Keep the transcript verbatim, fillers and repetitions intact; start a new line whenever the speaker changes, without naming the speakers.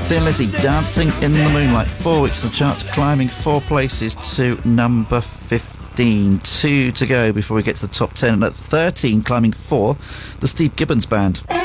Thin Lizzy, Dancing in the Moonlight. Four weeks in the charts, climbing four places to number fifteen. Two to go before we get to the top ten. And at thirteen, climbing four, the Steve Gibbons Band.